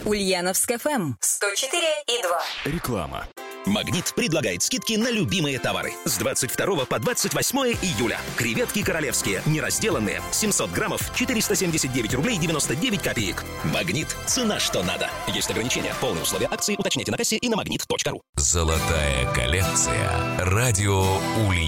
Ульяновск ФМ 104,2. Реклама. «Магнит» предлагает скидки на любимые товары. С 22 по 28 июля. Креветки королевские, неразделанные, 700 граммов, 479 рублей 99 копеек. «Магнит» – цена что надо. Есть ограничения. Полные условия акции уточняйте на кассе и на magnet.ru. Золотая коллекция. Радио Ульяновск.